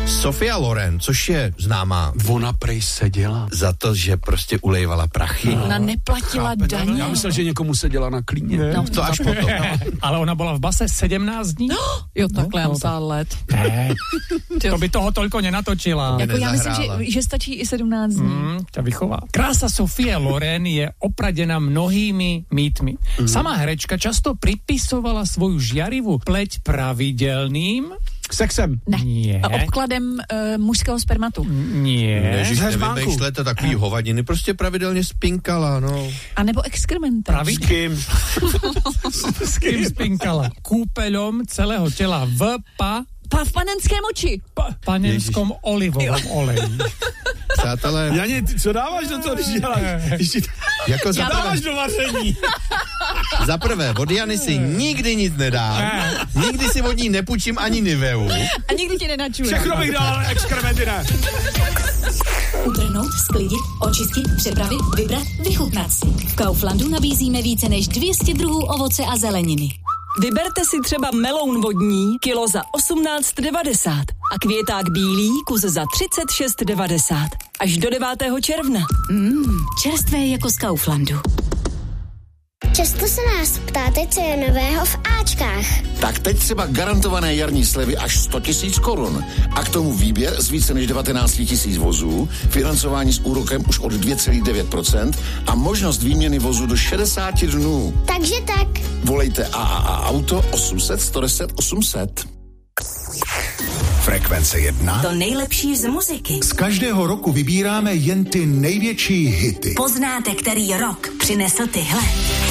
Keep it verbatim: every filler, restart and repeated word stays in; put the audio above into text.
Sofia Loren, což je známá. Ona prej seděla. Za to, že prostě ulejvala prachy. Ona neplatila Chápe, daně. Já myslel, že někomu seděla na klíně. No, to až potom. Ale ona byla v base sedemnáct dní. No, jo, takhle no, já myslela let. Ne, to by toho toľko nenatočila. Jako já myslím, že, že stačí i sedmnáct dní. Mm, ťa vychová. Krása Sofie Loren je opradená mnohými mýtmi. Mm. Sama herečka často pripisovala svoju žiarivú pleť pravidelným Sexem. Ne. Nie. A obkladem uh, mužského spermatu. Nie. Ježiš, Heřmánku. nevymýšlete takový hovadiny, prostě pravidelně spinkala, no. A nebo exkrementem. Pravi... S kým? S kým spinkala? Kúpeľom celého tela v pa... Pa v panenském oči. pa panenskom Ježiš. olivovom oleji. Přátelé, Janě, ty co dáváš do toho, když děláš? jako za Já prvé, Dáváš do vaření. za prvé, od Jany si nikdy nic nedám, nikdy si od ní nepůjčím ani Niveu. A nikdy tě nenačuje. Všechno bych dal, ale exkrementy ne. Utrhnout, sklidit, očistit, přepravit, vybrat, vychutnat si. V Kauflandu nabízíme více než dvě stě druhů ovoce a zeleniny. Vyberte si třeba meloun vodní, kilo za osmnáct devadesát a květák bílý, kus za třicet šest devadesát. Až do devátého června. Mmm, čerstvé jako z Kauflandu. Často se nás ptáte, co je nového v Ačkách. Tak teď třeba garantované jarní slevy až sto tisíc korun. A k tomu výběr z více než devatenáct tisíc vozů, financování s úrokem už od dvě celá devět procenta a možnost výměny vozu do šedesát dnů. Takže tak. Volejte A A A Auto osm set, sto deset, osm set. Frekvence jedna. To nejlepší z muziky. Z každého roku vybíráme jen ty největší hity. Poznáte, který rok přinesl tyhle.